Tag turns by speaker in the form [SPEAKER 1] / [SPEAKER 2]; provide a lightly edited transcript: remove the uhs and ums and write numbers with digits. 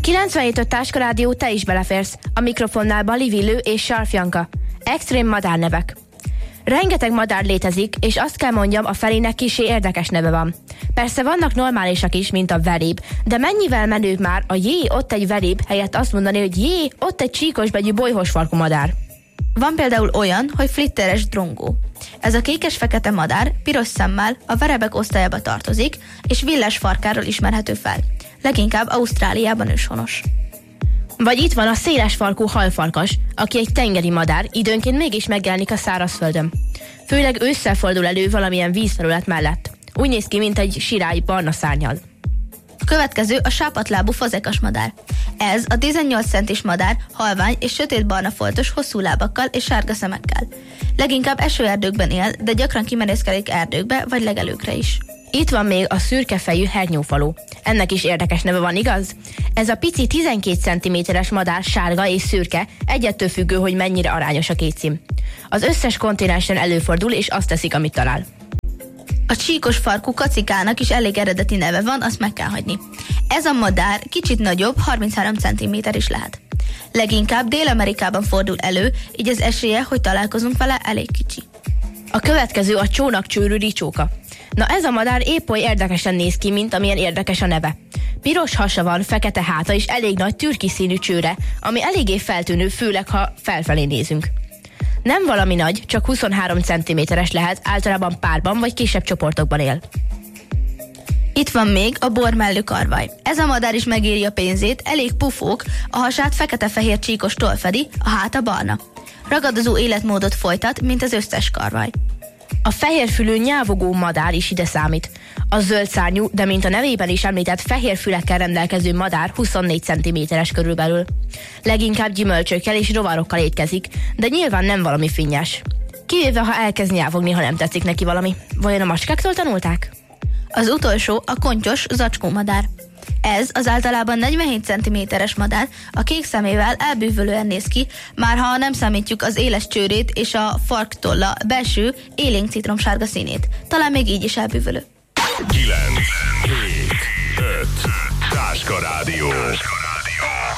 [SPEAKER 1] 97.5 Táska Rádió, te is beleférsz. A mikrofonnál Bali Villő és Sarf Janka. Extrém madárnevek. Rengeteg madár létezik, és azt kell mondjam, a felének kissé érdekes neve van. Persze vannak normálisak is, mint a veréb, de mennyivel menőbb már a jé, ott egy veréb helyett azt mondani, hogy jé, ott egy csíkosbegyű bolyhosfarkú madár.
[SPEAKER 2] Van például olyan, hogy flitteres drongó. Ez a kékes-fekete madár piros szemmel a verebek osztályába tartozik, és villás farkáról ismerhető fel. Leginkább Ausztráliában őshonos.
[SPEAKER 1] Vagy itt van a széles farkú halfarkas, aki egy tengeri madár, időnként mégis megjelenik a szárazföldön. Főleg ősszel fordul elő valamilyen vízfelület mellett. Úgy néz ki, mint egy sirály barna szárnnyal.
[SPEAKER 2] A következő a sápatlábú fazekas madár. Ez a 18 centis madár, halvány és sötétbarna foltos, hosszú lábakkal és sárga szemekkel. Leginkább esőerdőkben él, de gyakran kimerészkedik erdőkbe vagy legelőkre is.
[SPEAKER 1] Itt van még a szürkefejű hernyófaló. Ennek is érdekes neve van, igaz? Ez a pici 12 cm-es madár sárga és szürke, egyettől függő, hogy mennyire arányos a két szín. Az összes kontinensen előfordul, és azt teszik, amit talál.
[SPEAKER 2] A csíkos farkú kacikának is elég eredeti neve van, azt meg kell hagyni. Ez a madár kicsit nagyobb, 33 cm is lehet. Leginkább Dél-Amerikában fordul elő, így az esélye, hogy találkozunk vele, elég kicsi.
[SPEAKER 1] A következő a csónakcsőrű ricsóka. Na ez a madár épp oly érdekesen néz ki, mint amilyen érdekes a neve. Piros hasa van, fekete háta és elég nagy türki színű csőre, ami eléggé feltűnő, főleg ha felfelé nézünk. Nem valami nagy, csak 23 cm-es lehet, általában párban vagy kisebb csoportokban él.
[SPEAKER 2] Itt van még a bormellű karvaj. Ez a madár is megéri a pénzét, elég pufók, a hasát fekete-fehér csíkos toll fedi, a háta barna. Ragadozó életmódot folytat, mint az összes karvaj.
[SPEAKER 1] A fehérfülű nyávogó madár is ide számít. A zöld szárnyú, de mint a nevében is említett fehér fülekkel rendelkező madár 24 cm-es körülbelül. Leginkább gyümölcsökkel és rovarokkal étkezik, de nyilván nem valami finnyes. Kivéve, ha elkezd nyávogni, ha nem tetszik neki valami. Vajon a macskáktól tanulták?
[SPEAKER 2] Az utolsó a kontyos zacskómadár. Ez az általában 47 cm-es madár, a kék szemével elbűvölően néz ki, már ha nem számítjuk az éles csőrét és a farktolla belső élénk citromsárga színét. Talán még így is elbűvölő.
[SPEAKER 3] 9, 7, 5, Táska Rádió.